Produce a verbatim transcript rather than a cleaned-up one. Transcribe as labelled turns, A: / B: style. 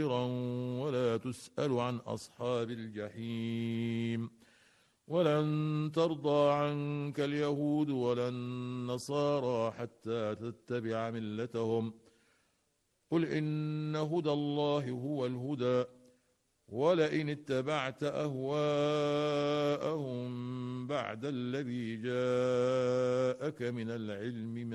A: ولا تسأل عن أصحاب الجحيم. ولن ترضى عنك اليهود ولا النصارى حتى تتبع ملتهم قل إن هدى الله هو الهدى ولئن اتبعت أهواءهم بعد الذي جاءك من العلم